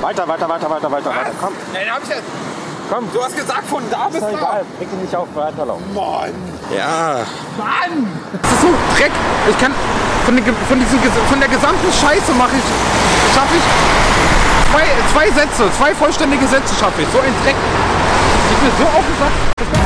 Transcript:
Weiter. Komm. Nein, hab ich jetzt. Komm. Du hast gesagt, von da bis da. Egal, reg dich nicht auf, weiterlaufen. Mann. Ja. Mann. Das ist so Dreck. Ich kann von der gesamten Scheiße schaffe ich zwei Sätze, 2 vollständige Sätze schaffe ich. So ein Dreck. Ich bin so aufgesagt.